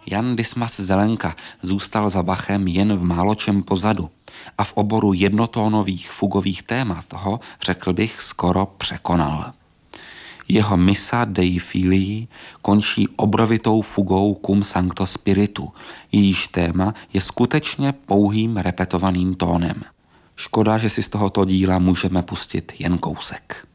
Jan Dismas Zelenka zůstal za Bachem jen v máločem pozadu a v oboru jednotónových fugových témat ho, řekl bych, skoro překonal. Jeho Missa Dei Filii končí obrovitou fugou Cum Sancto Spiritu, jejíž téma je skutečně pouhým repetovaným tónem. Škoda, že si z tohoto díla můžeme pustit jen kousek.